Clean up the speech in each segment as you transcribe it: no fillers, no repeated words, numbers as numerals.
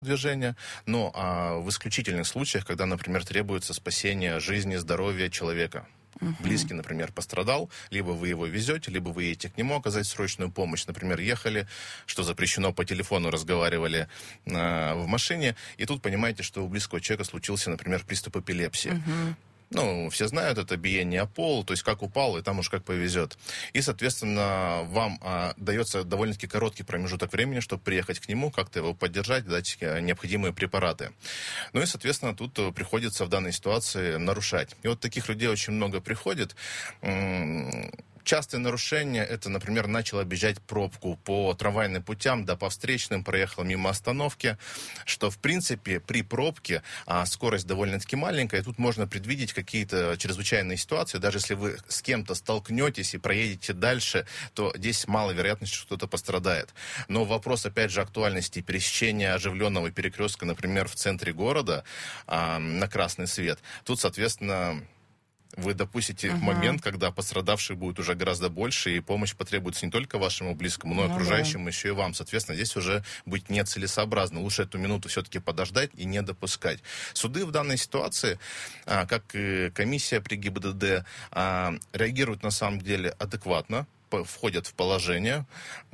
движения, но в исключительных случаях, когда, например, требуется спасение жизни, здоровья человека. Близкий, например, пострадал, либо вы его везете, либо вы едете к нему оказать срочную помощь. Например, ехали, что запрещено, по телефону разговаривали в машине, и тут понимаете, что у близкого человека случился, например, приступ эпилепсии. Ну, все знают, это биение о пол, то есть как упал, и там уж как повезет. И, соответственно, вам дается довольно-таки короткий промежуток времени, чтобы приехать к нему, как-то его поддержать, дать необходимые препараты. Ну и, соответственно, тут приходится в данной ситуации нарушать. И вот таких людей очень много приходит. Частые нарушения, это, например, начал объезжать пробку по трамвайным путям, да по встречным, проехал мимо остановки, что, в принципе, при пробке скорость довольно-таки маленькая, и тут можно предвидеть какие-то чрезвычайные ситуации. Даже если вы с кем-то столкнетесь и проедете дальше, то здесь мало вероятности, что кто-то пострадает. Но вопрос, опять же, актуальности пересечения оживленного перекрестка, например, в центре города на красный свет, тут, соответственно, вы допустите момент, когда пострадавших будет уже гораздо больше, и помощь потребуется не только вашему близкому, но и окружающим, еще и вам. Соответственно, здесь уже быть нецелесообразно. Лучше эту минуту все-таки подождать и не допускать. Суды в данной ситуации, как и комиссия при ГИБДД, реагируют на самом деле адекватно, входят в положение,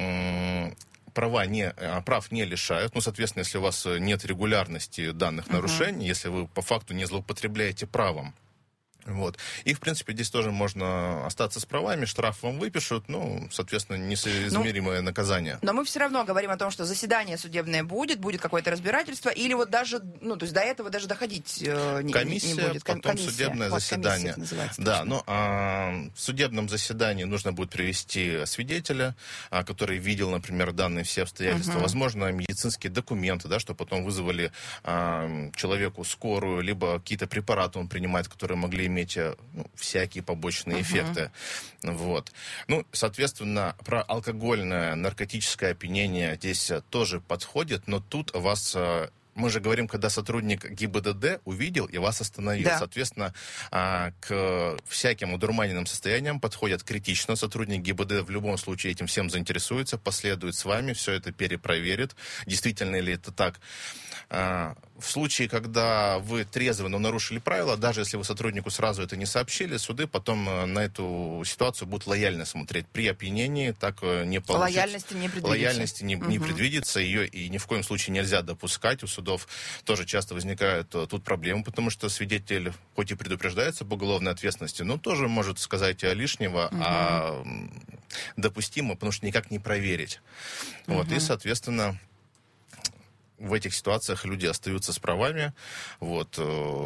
прав не лишают. Ну, соответственно, если у вас нет регулярности данных нарушений, если вы по факту не злоупотребляете правом. Вот. И, в принципе, здесь тоже можно остаться с правами, штраф вам выпишут, ну, соответственно, несоизмеримое наказание. Но мы все равно говорим о том, что заседание судебное будет какое-то разбирательство, или вот даже, ну, то есть до этого даже доходить комиссия, не будет. Потом комиссия, судебное заседание. Да, но в судебном заседании нужно будет привести свидетеля, который видел, например, данные все обстоятельства, возможно, медицинские документы, да, что потом вызвали человеку скорую, либо какие-то препараты он принимает, которые могли иметь всякие побочные эффекты. Вот. Ну, соответственно, про алкогольное, наркотическое опьянение здесь тоже подходит, но тут вас... Мы же говорим, когда сотрудник ГИБДД увидел и вас остановил. Да. Соответственно, к всяким одурманенным состояниям подходят критично. Сотрудник ГИБДД в любом случае этим всем заинтересуется, последует с вами, все это перепроверит, действительно ли это так. В случае, когда вы трезвы, но нарушили правила, даже если вы сотруднику сразу это не сообщили, суды потом на эту ситуацию будут лояльно смотреть. При опьянении так не получится. Лояльности не предвидится. Лояльности не предвидится, ее и ни в коем случае нельзя допускать. У судов тоже часто возникают тут проблемы, потому что свидетель, хоть и предупреждается об уголовной ответственности, но тоже может сказать лишнего, а допустимо, потому что никак не проверить. Вот, и, соответственно, в этих ситуациях люди остаются с правами. Вот.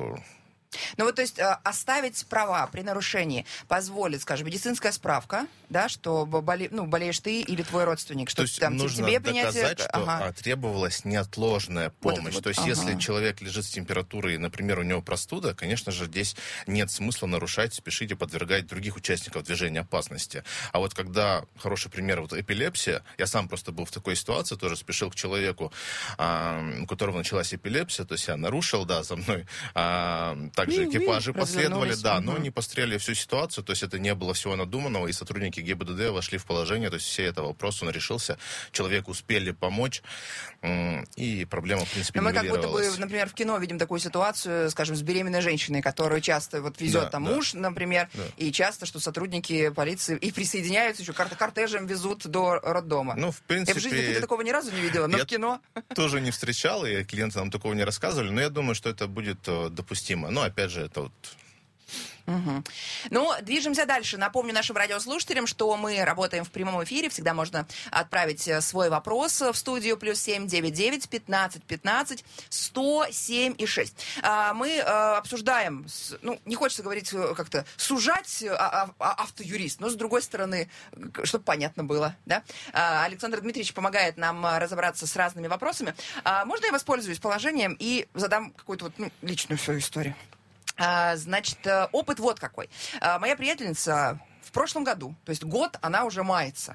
Ну вот, то есть, оставить права при нарушении позволит, скажем, медицинская справка, да, что болеешь ты или твой родственник, что то есть там нужно тебе принять... доказать, что требовалась неотложная помощь. Вот, то есть, если человек лежит с температурой, например, у него простуда, конечно же, здесь нет смысла нарушать, спешить и подвергать других участников движения опасности. А вот когда, хороший пример, вот эпилепсия, я сам просто был в такой ситуации, тоже спешил к человеку, у которого началась эпилепсия, то есть я нарушил, да, за мной также экипажи последовали, да, но не пострелили всю ситуацию, то есть это не было всего надуманного, и сотрудники ГИБДД вошли в положение, то есть все это вопрос, он решился, человеку успели помочь, и проблема, в принципе, нивелировалась. Мы как будто бы, например, в кино видим такую ситуацию, скажем, с беременной женщиной, которую часто вот везет муж, например, и часто, что сотрудники полиции и присоединяются еще, кортежем везут до роддома. Ну, в принципе... Я в жизни такого ни разу не видела, но в кино... тоже не встречал, и клиенты нам такого не рассказывали, но я думаю, что это будет допустимо. Но, опять же, это вот... Ну, движемся дальше. Напомню нашим радиослушателям, что мы работаем в прямом эфире. Всегда можно отправить свой вопрос в студию +7 99 15 15 107 и 6. Мы обсуждаем, ну, не хочется говорить как-то сужать автоюрист, но с другой стороны, чтобы понятно было, да? Александр Дмитриевич помогает нам разобраться с разными вопросами. Можно я воспользуюсь положением и задам какую-то вот, личную свою историю? Значит, опыт вот какой. Моя приятельница в прошлом году, то есть год она уже мается,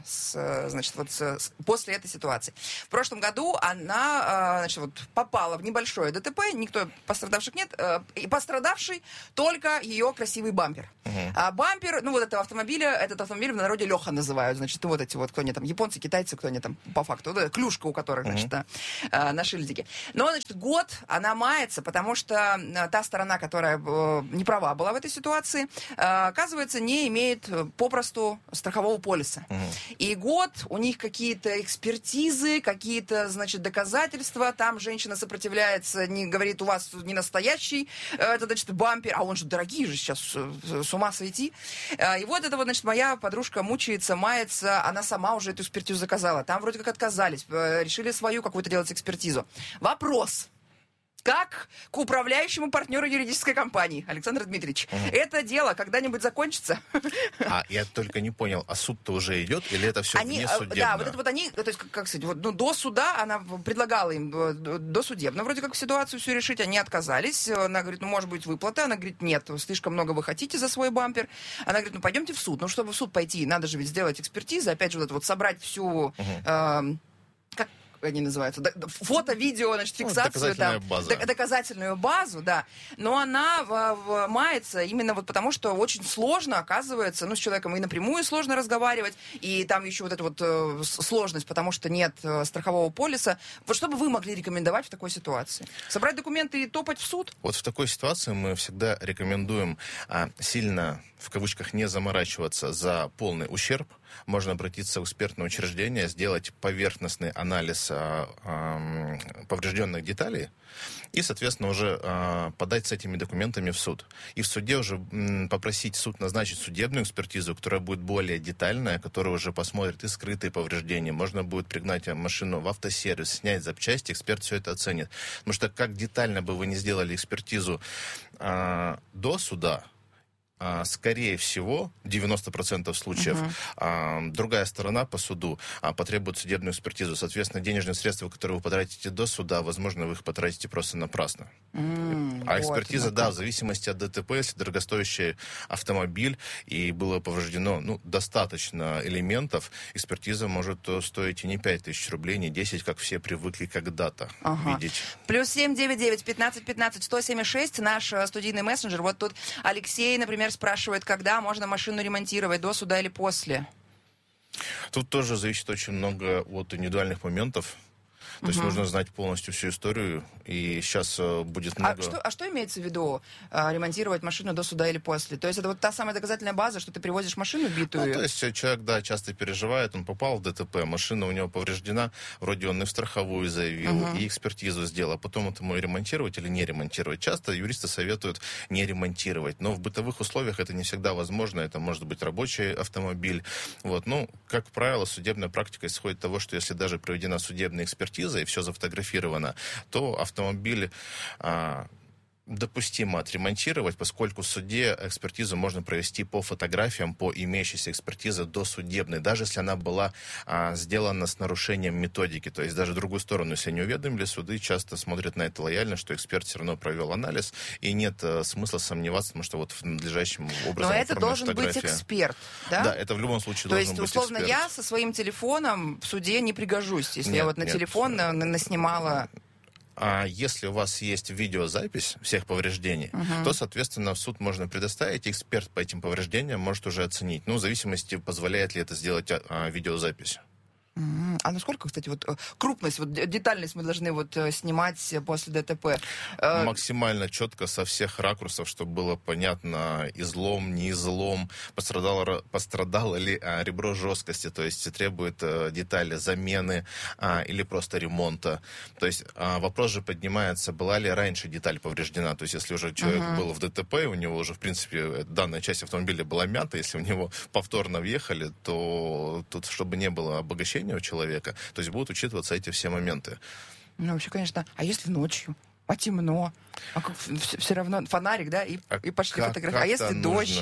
после этой ситуации. В прошлом году она, попала в небольшое ДТП, никто пострадавших нет, и пострадавший только ее красивый бампер. А бампер, этого автомобиля, этот автомобиль в народе Леха называют, кто они там, японцы, китайцы, кто они там, по факту, клюшка у которых, на шильдике. Но, год она мается, потому что та сторона, которая не права была в этой ситуации, оказывается, не имеет попросту страхового полиса. И год у них какие-то экспертизы, какие-то, доказательства, там женщина сопротивляется, не говорит, у вас не настоящий, это, бампер, а он же дорогие же сейчас, с ума сойти. И вот это моя подружка мучается, мается, она сама уже эту экспертизу заказала. Там вроде как отказались, решили свою какую-то делать экспертизу. Вопрос. Как к управляющему партнеру юридической компании, Александр Дмитриевич, это дело когда-нибудь закончится? Я только не понял, а суд-то уже идет, или это все внесудебно? Да, они, то есть, как сказать, до суда она предлагала им досудебно вроде как ситуацию всю решить, они отказались. Она говорит, может быть, выплата. Она говорит, нет, слишком много вы хотите за свой бампер. Она говорит, пойдемте в суд. Чтобы в суд пойти, надо же ведь сделать экспертизу, опять же, собрать всю... как они называются, фото, видео, фиксацию, доказательную базу, да. Но она мается именно потому, что очень сложно, оказывается, с человеком и напрямую сложно разговаривать, и там еще сложность, потому что нет страхового полиса. Что бы вы могли рекомендовать в такой ситуации? Собрать документы и топать в суд? В такой ситуации мы всегда рекомендуем сильно, в кавычках, не заморачиваться за полный ущерб. Можно обратиться в экспертное учреждение, сделать поверхностный анализ поврежденных деталей и, соответственно, уже подать с этими документами в суд. И в суде уже попросить суд назначить судебную экспертизу, которая будет более детальная, которая уже посмотрит и скрытые повреждения. Можно будет пригнать машину в автосервис, снять запчасти, эксперт все это оценит. Потому что как детально бы вы не сделали экспертизу до суда, скорее всего, 90% случаев, другая сторона по суду потребует судебную экспертизу. Соответственно, денежные средства, которые вы потратите до суда, возможно, вы их потратите просто напрасно. Экспертиза, в зависимости от ДТП, если дорогостоящий автомобиль и было повреждено достаточно элементов, экспертиза может стоить и не 5000 рублей, не 10, как все привыкли когда-то видеть. +7 99 15 15 176 наш студийный мессенджер. Вот тут Алексей, например, спрашивает, когда можно машину ремонтировать, до суда или после? Тут тоже зависит очень много от индивидуальных моментов. То есть нужно знать полностью всю историю, и сейчас будет много... А что имеется в виду ремонтировать машину до суда или после? То есть это та самая доказательная база, что ты привозишь машину битую? То есть человек, часто переживает, он попал в ДТП, машина у него повреждена, вроде он и в страховую заявил, и экспертизу сделал, а потом это ему ремонтировать или не ремонтировать. Часто юристы советуют не ремонтировать, но в бытовых условиях это не всегда возможно, это может быть рабочий автомобиль. Как правило, судебная практика исходит от того, что если даже проведена судебная экспертиза, и все зафотографировано, то автомобиль допустимо отремонтировать, поскольку в суде экспертизу можно провести по фотографиям, по имеющейся экспертизе досудебной, даже если она была сделана с нарушением методики. То есть даже в другую сторону, если не уведомили, суды часто смотрят на это лояльно, что эксперт все равно провел анализ, и нет смысла сомневаться, потому что в надлежащем образом... Но это должен быть эксперт, да? Да, это в любом случае должен быть эксперт. То есть, условно, я со своим телефоном в суде не пригожусь, если я на телефон наснимала... Если у вас есть видеозапись всех повреждений, то, соответственно, в суд можно предоставить, эксперт по этим повреждениям может уже оценить. В зависимости, позволяет ли это сделать видеозапись. А насколько, кстати, крупность, детальность мы должны снимать после ДТП? Максимально четко со всех ракурсов, чтобы было понятно, излом, не излом, пострадало ли ребро жесткости, то есть требует детали замены или просто ремонта. То есть вопрос же поднимается, была ли раньше деталь повреждена. То есть если уже человек был в ДТП, у него уже, в принципе, данная часть автомобиля была мята, если в него повторно въехали, то тут, чтобы не было обогащения у человека, то есть будут учитываться эти все моменты. Вообще, конечно, а если ночью? А темно? Все равно фонарик, да, и пошли фотографии. А если дождь?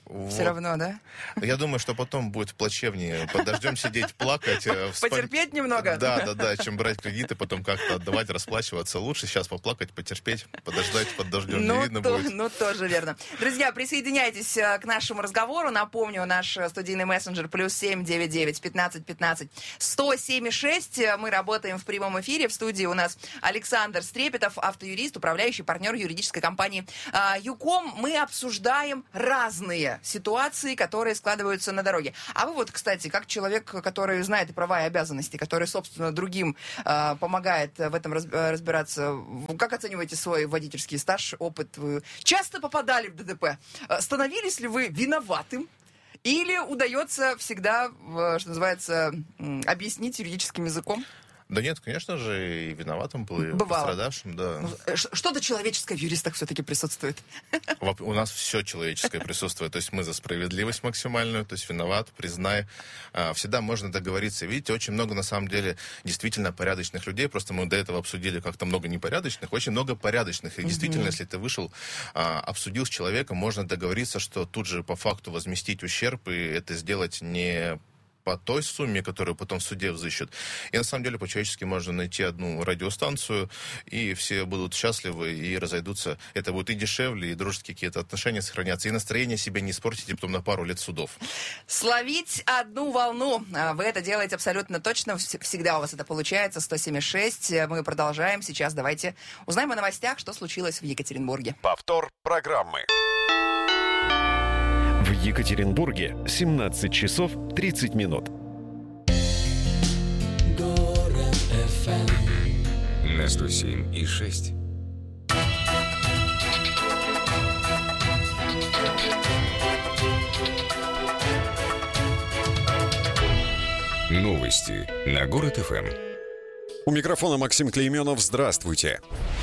Все равно, да? Я думаю, что потом будет плачевнее. Под дождем сидеть, плакать. Потерпеть немного? Да, чем брать кредиты, потом как-то отдавать, расплачиваться. Лучше сейчас поплакать, потерпеть, подождать, под дождем не видно будет. Ну, тоже верно. Друзья, присоединяйтесь к нашему разговору. Напомню, наш студийный мессенджер +7 99 15 15 107 6. Мы работаем в прямом эфире. В студии у нас Александр Стрепетов, автоюрист, управляющий партнер юридической компании «Юком». Мы обсуждаем разные ситуации, которые складываются на дороге. А вы вот, кстати, как человек, который знает и права, и обязанности, который, собственно, другим помогает в этом разбираться, как оцениваете свой водительский стаж, опыт? Вы часто попадали в ДТП? Становились ли вы виноватым? Или удается всегда, что называется, объяснить юридическим языком? Да нет, конечно же, и виноватым был, и бывало. Пострадавшим, да. Что-то человеческое в юристах все-таки присутствует. У нас все человеческое присутствует. То есть мы за справедливость максимальную, то есть виноват, признай. Всегда можно договориться. Видите, очень много, на самом деле, действительно порядочных людей. Просто мы до этого обсудили как-то много непорядочных, очень много порядочных. И действительно, если ты вышел, обсудил с человеком, можно договориться, что тут же по факту возместить ущерб, и это сделать не по той сумме, которую потом в суде взыщут. И на самом деле по-человечески можно найти одну радиостанцию, и все будут счастливы и разойдутся. Это будет и дешевле, и дружеские какие-то отношения сохранятся, и настроение себе не испортите потом на пару лет судов. Словить одну волну. Вы это делаете абсолютно точно. Всегда у вас это получается. 107,6. Мы продолжаем. Сейчас давайте узнаем о новостях, что случилось в Екатеринбурге. Повтор программы. В Екатеринбурге 17 часов 30 минут. Город FM На 107,6. Новости на Город ФМ. У микрофона Максим Клейменов. Здравствуйте.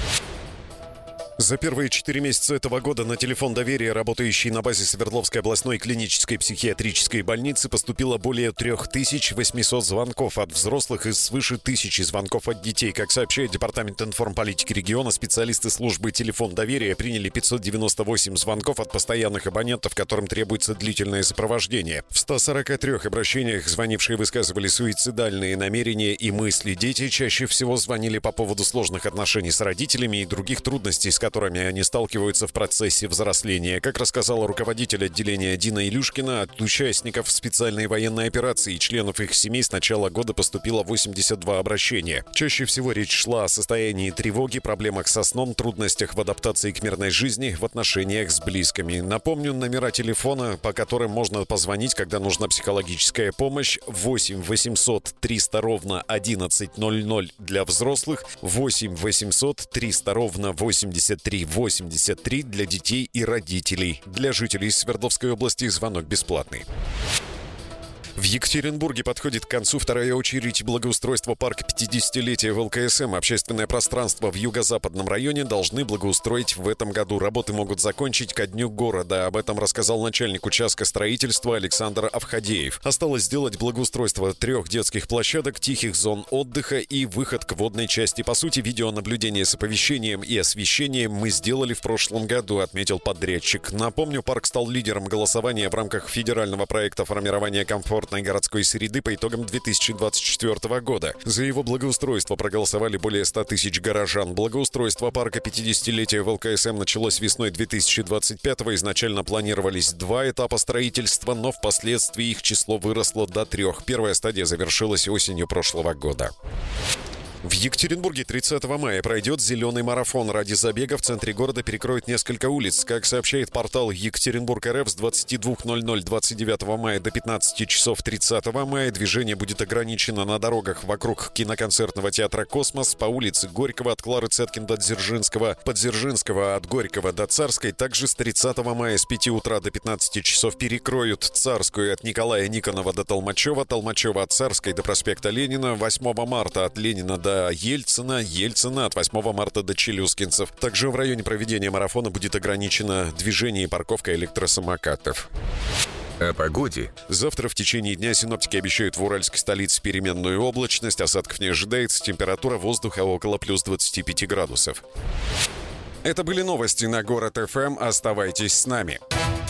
За первые 4 месяца этого года на телефон доверия, работающий на базе Свердловской областной клинической психиатрической больницы, поступило более 3800 звонков от взрослых и свыше 1000 звонков от детей. Как сообщает Департамент информполитики региона, специалисты службы «Телефон доверия» приняли 598 звонков от постоянных абонентов, которым требуется длительное сопровождение. В 143 обращениях звонившие высказывали суицидальные намерения и мысли. Дети чаще всего звонили по поводу сложных отношений с родителями и других трудностей, с которыми они сталкиваются в процессе взросления. Как рассказала руководитель отделения Дина Илюшкина, от участников специальной военной операции и членов их семей с начала года поступило 82 обращения. Чаще всего речь шла о состоянии тревоги, проблемах со сном, трудностях в адаптации к мирной жизни, в отношениях с близкими. Напомню, номера телефона, по которым можно позвонить, когда нужна психологическая помощь: 8 800 300 ровно 1100 для взрослых, 8 800 300 ровно 83 83 для детей и родителей. Для жителей Свердловской области звонок бесплатный. В Екатеринбурге подходит к концу вторая очередь благоустройства парка 50-летия в ЛКСМ. Общественное пространство в юго-западном районе должны благоустроить в этом году. Работы могут закончить ко дню города. Об этом рассказал начальник участка строительства Александр Авхадеев. Осталось сделать благоустройство 3 детских площадок, тихих зон отдыха и выход к водной части. По сути, видеонаблюдение с оповещением и освещением мы сделали в прошлом году, отметил подрядчик. Напомню, парк стал лидером голосования в рамках федерального проекта формирования комфортной городской среды по итогам 2024 года. За его благоустройство проголосовали более 100 тысяч горожан. Благоустройство парка 50-летия в ЛКСМ началось весной 2025-го. Изначально планировались 2 этапа строительства, но впоследствии их число выросло до 3. Первая стадия завершилась осенью прошлого года. В Екатеринбурге 30 мая пройдет зеленый марафон. Ради забега в центре города перекроют несколько улиц. Как сообщает портал Екатеринбург.РФ, с 22:00 29 мая до 15 часов 30 мая движение будет ограничено на дорогах вокруг киноконцертного театра «Космос», по улице Горького от Клары Цеткин до Дзержинского, по Дзержинского от Горького до Царской. Также с 30 мая с 5 утра до 15 часов перекроют Царскую от Николая Никонова до Толмачева, Толмачева от Царской до проспекта Ленина, 8 марта от Ленина до Ельцина, Ельцина от 8 марта до Челюскинцев. Также в районе проведения марафона будет ограничено движение и парковка электросамокатов. О погоде. Завтра в течение дня синоптики обещают в уральской столице переменную облачность. Осадков не ожидается. Температура воздуха около плюс 25 градусов. Это были новости на Город ФМ. Оставайтесь с нами.